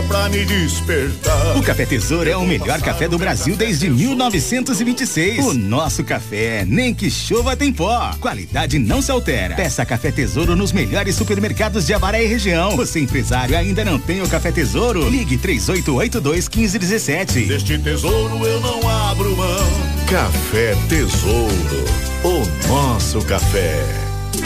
pra me despertar. O Café Tesouro é o melhor café do Brasil desde 1926. O nosso café, nem que chova tem pó. Qualidade não se altera. Peça Café Tesouro nos melhores supermercados de Avaré e região. Você empresário ainda não tem o Café Tesouro? Ligue 3882-1517. Deste tesouro eu não abro mão. Café Tesouro, o nosso café.